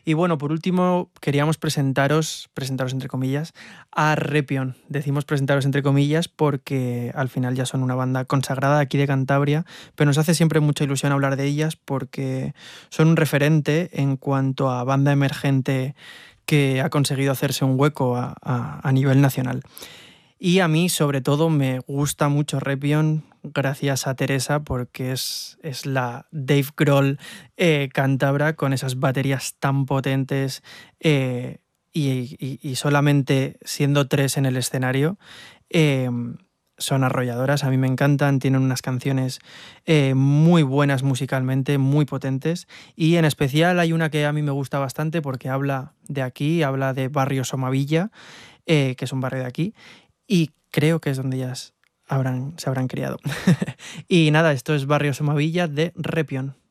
Y bueno, por último, queríamos presentaros entre comillas, a Repion. Decimos presentaros entre comillas porque al final ya son una banda consagrada aquí de Cantabria, pero nos hace siempre mucha ilusión hablar de ellas porque son un referente en cuanto a banda emergente que ha conseguido hacerse un hueco a nivel nacional. Y a mí, sobre todo, me gusta mucho Repion gracias a Teresa porque es la Dave Grohl cántabra con esas baterías tan potentes y solamente siendo tres en el escenario. eh, Son arrolladoras, a mí me encantan, tienen unas canciones muy buenas musicalmente, muy potentes y en especial hay una que a mí me gusta bastante porque habla de aquí, habla de Barrio Somavilla, que es un barrio de aquí y creo que es donde ellas se habrán criado. Y nada, esto es Barrio Somavilla de Repion.